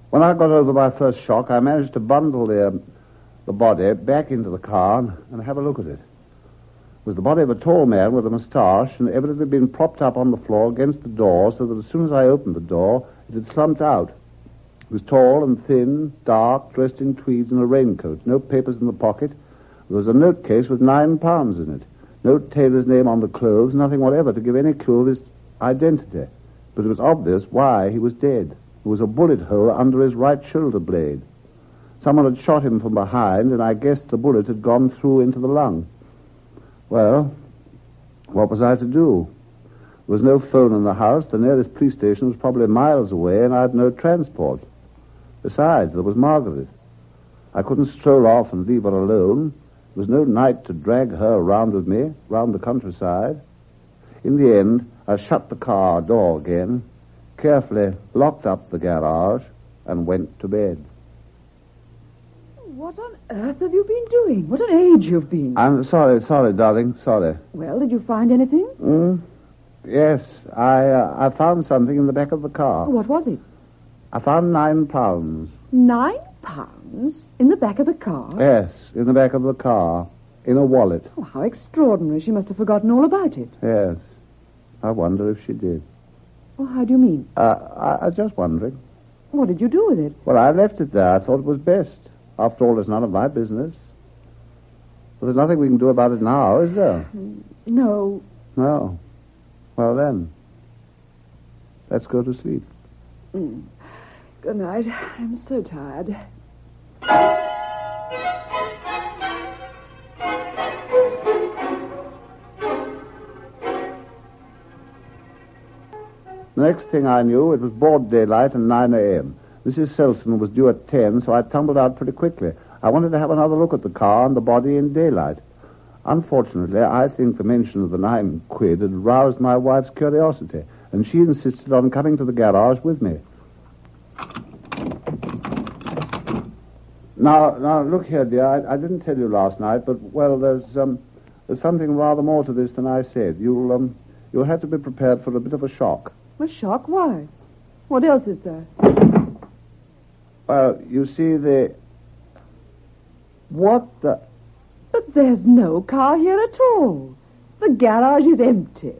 When I got over my first shock, I managed to bundle the body back into the car and have a look at it. It was the body of a tall man with a moustache and evidently been propped up on the floor against the door so that as soon as I opened the door, it had slumped out. He was tall and thin, dark, dressed in tweeds and a raincoat, no papers in the pocket. There was a note case with £9 in it. No tailor's name on the clothes, nothing whatever to give any clue of his identity. But it was obvious why he was dead. There was a bullet hole under his right shoulder blade. Someone had shot him from behind, and I guessed the bullet had gone through into the lung. Well, what was I to do? There was no phone in the house. The nearest police station was probably miles away, and I had no transport. Besides, there was Margaret. I couldn't stroll off and leave her alone. There was no night to drag her around with me, round the countryside. In the end, I shut the car door again, carefully locked up the garage, and went to bed. What on earth have you been doing? What an age you've been. I'm sorry, darling, sorry. Well, did you find anything? Yes, I found something in the back of the car. What was it? I found £9. £9? In the back of the car? Yes, in the back of the car, in a wallet. Oh, how extraordinary. She must have forgotten all about it. Yes, I wonder if she did. Well, how do you mean? I just wondering. What did you do with it? Well, I left it there. I thought it was best. After all, it's none of my business. But there's nothing we can do about it now, is there? No. No. Well, then, let's go to sleep. Good night. I'm so tired. The next thing I knew, it was broad daylight and 9 a.m. Mrs. Selson was due at 10, so I tumbled out pretty quickly. I wanted to have another look at the car and the body in daylight. Unfortunately, I think the mention of the £9 had roused my wife's curiosity, and she insisted on coming to the garage with me. Now, look here, dear. I didn't tell you last night, but, well, there's something rather more to this than I said. You'll have to be prepared for a bit of a shock. A shock? Why? What else is there? Well, you see, What the... But there's no car here at all. The garage is empty.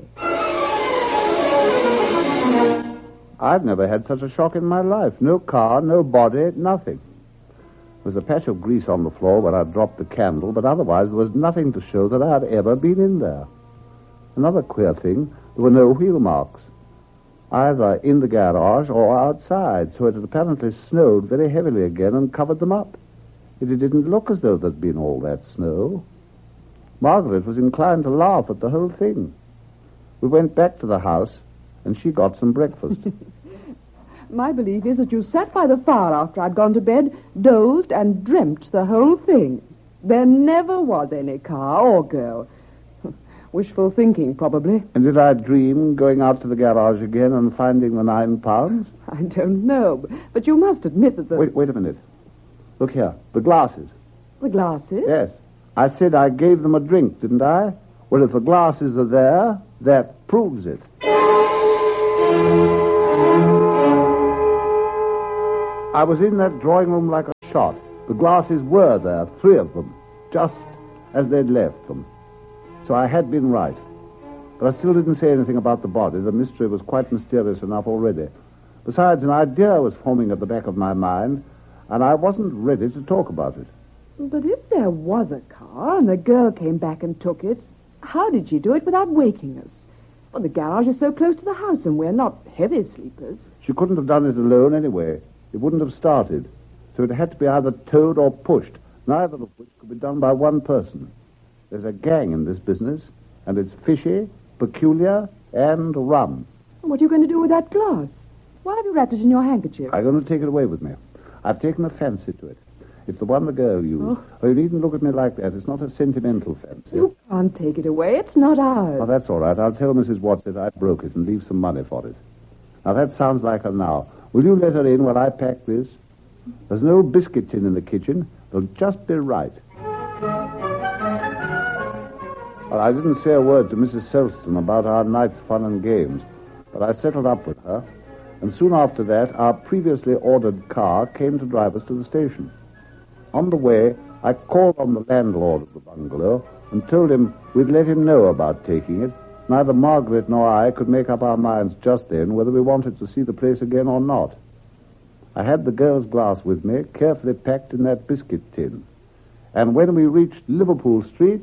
I've never had such a shock in my life. No car, no body, nothing. There was a patch of grease on the floor where I dropped the candle, but otherwise there was nothing to show that I had ever been in there. Another queer thing, there were no wheel marks, either in the garage or outside, so it had apparently snowed very heavily again and covered them up. Yet it didn't look as though there'd been all that snow. Margaret was inclined to laugh at the whole thing. We went back to the house, and she got some breakfast. My belief is that you sat by the fire after I'd gone to bed, dozed, and dreamt the whole thing. There never was any car or girl. Wishful thinking, probably. And did I dream going out to the garage again and finding the £9? I don't know, but you must admit that the... Wait a minute. Look here, the glasses. The glasses? Yes. I said I gave them a drink, didn't I? Well, if the glasses are there, that proves it. I was in that drawing room like a shot. The glasses were there, 3 of them, just as they'd left them. So I had been right. But I still didn't say anything about the body. The mystery was quite mysterious enough already. Besides, an idea was forming at the back of my mind, and I wasn't ready to talk about it. But if there was a car and the girl came back and took it, how did she do it without waking us? Well, the garage is so close to the house, and we're not heavy sleepers. She couldn't have done it alone anyway. It wouldn't have started. So it had to be either towed or pushed, neither of which could be done by one person. There's a gang in this business, and it's fishy, peculiar, and rum. What are you going to do with that glass? Why have you wrapped it in your handkerchief? I'm going to take it away with me. I've taken a fancy to it. It's the one the girl used. Oh, you needn't look at me like that. It's not a sentimental fancy. You can't take it away. It's not ours. Oh, that's all right. I'll tell Mrs. Watts that I broke it and leave some money for it. Now, that sounds like her now. Will you let her in while I pack this? There's no biscuit tin in the kitchen. They'll just be right. Well, I didn't say a word to Mrs. Selston about our night's fun and games, but I settled up with her. and soon after that, our previously ordered car came to drive us to the station. On the way, I called on the landlord of the bungalow and told him we'd let him know about taking it. Neither Margaret nor I could make up our minds just then whether we wanted to see the place again or not. I had the girl's glass with me, carefully packed in that biscuit tin. And when we reached Liverpool Street...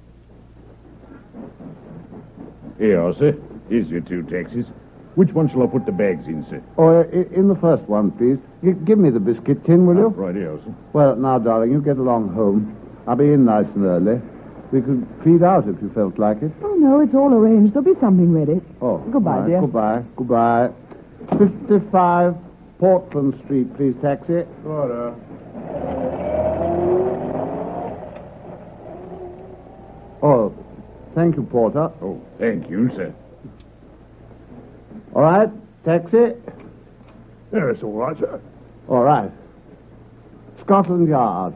Here, sir. Here's your 2 taxis. Which one shall I put the bags in, sir? Oh, in the first one, please. Give me the biscuit tin, will you? Right here, sir. Well, now, darling, you get along home. I'll be in nice and early. We could feed out if you felt like it. Oh, no, it's all arranged. There'll be something ready. Oh. Goodbye, right, dear. Goodbye. 55 Portland Street, please, taxi. Order. Oh, thank you, Porter. Oh, thank you, sir. All right, taxi. That's all right, sir. All right. Scotland Yard.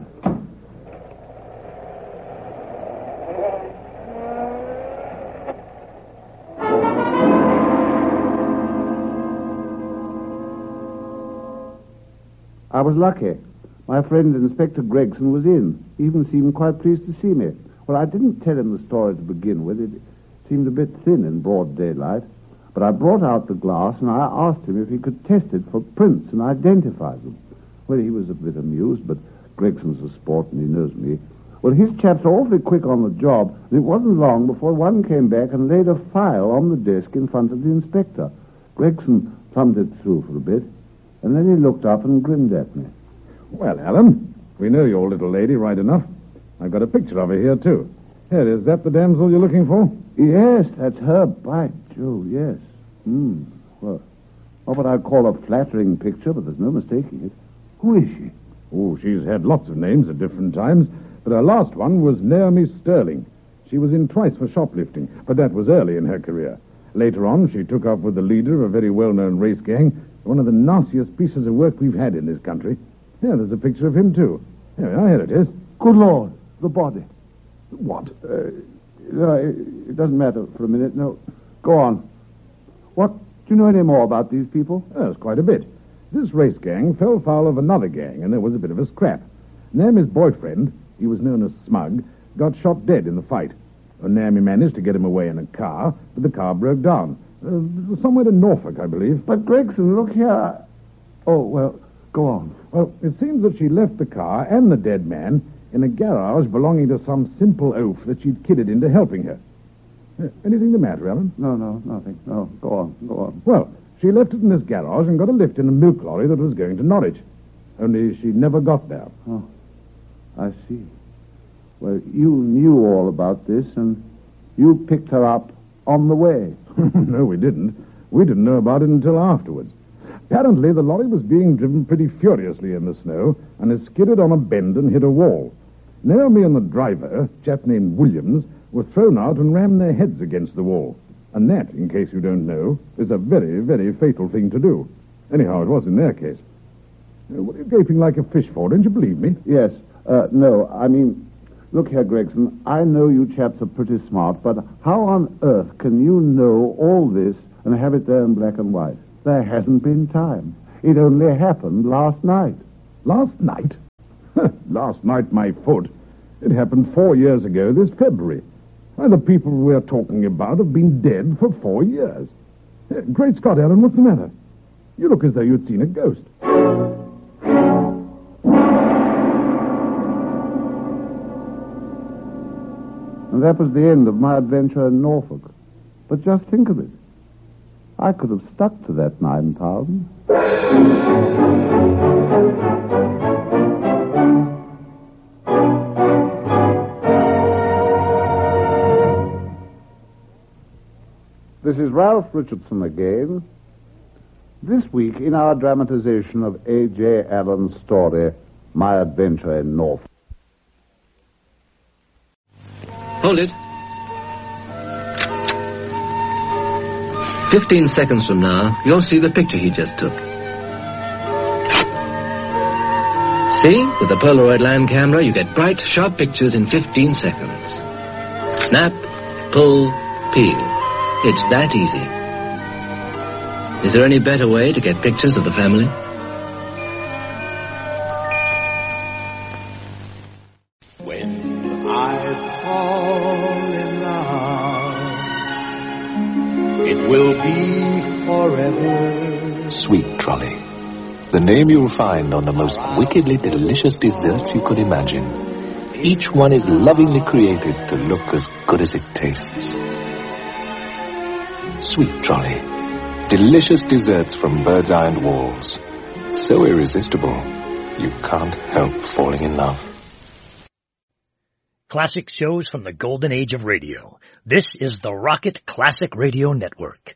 I was lucky. My friend Inspector Gregson was in. He even seemed quite pleased to see me. Well, I didn't tell him the story to begin with. It seemed a bit thin in broad daylight. But I brought out the glass and I asked him if he could test it for prints and identify them. Well, he was a bit amused, but Gregson's a sport and he knows me. Well, his chaps are awfully quick on the job, and it wasn't long before one came back and laid a file on the desk in front of the inspector. Gregson thumbed it through for a bit, and then he looked up and grinned at me. Well, Alan, we know your little lady right enough. I've got a picture of her here, too. Here, is that the damsel you're looking for? Yes, that's her. By Jove, yes. Well, not what I'd call a flattering picture, but there's no mistaking it. Who is she? Oh, she's had lots of names at different times, but her last one was Naomi Sterling. She was in twice for shoplifting, but that was early in her career. Later on, she took up with the leader of a very well-known race gang, one of the nastiest pieces of work we've had in this country. Here, there's a picture of him, too. Here it is. Good Lord, the body. What? No, it doesn't matter for a minute. No, go on. What? Do you know any more about these people? Yes, quite a bit. This race gang fell foul of another gang, and there was a bit of a scrap. Naomi's boyfriend, he was known as Smug, got shot dead in the fight. Naomi managed to get him away in a car, but the car broke down. Somewhere in Norfolk, I believe. But Gregson, look here. Oh, well, go on. Well, it seems that she left the car and the dead man in a garage belonging to some simple oaf that she'd kidded into helping her. Anything the matter, Alan? No, nothing. No, go on. Well, she left it in this garage and got a lift in a milk lorry that was going to Norwich. Only she never got there. Oh, I see. Well, you knew all about this, and you picked her up on the way. No, we didn't. We didn't know about it until afterwards. Apparently, the lorry was being driven pretty furiously in the snow, and it skidded on a bend and hit a wall. Naomi and the driver, a chap named Williams, were thrown out and rammed their heads against the wall. And that, in case you don't know, is a very, very fatal thing to do. Anyhow, it was in their case. What are you gaping like a fish for? Don't you believe me? Yes. No, I mean, look here, Gregson, I know you chaps are pretty smart, but how on earth can you know all this and have it there in black and white? There hasn't been time. It only happened last night. Last night? Last night, my foot. It happened 4 years ago this February. And the people we're talking about have been dead for 4 years. Great Scott, Ellen, what's the matter? You look as though you'd seen a ghost. And that was the end of my adventure in Norfolk. But just think of it. I could have stuck to that 9,000. This is Ralph Richardson again. This week in our dramatization of A.J. Allen's story, My Adventure in Norfolk. Hold it. 15 seconds from now, you'll see the picture he just took. See? With the Polaroid land camera, you get bright, sharp pictures in 15 seconds. Snap, pull, peel. It's that easy. Is there any better way to get pictures of the family? When I fall in love, it will be forever. Sweet Trolley. The name you'll find on the most wickedly delicious desserts you could imagine. Each one is lovingly created to look as good as it tastes. Sweet Trolley. Delicious desserts from Bird's Eye and Walls. So irresistible, you can't help falling in love. Classic shows from the golden age of radio. This is the Rocket Classic Radio Network.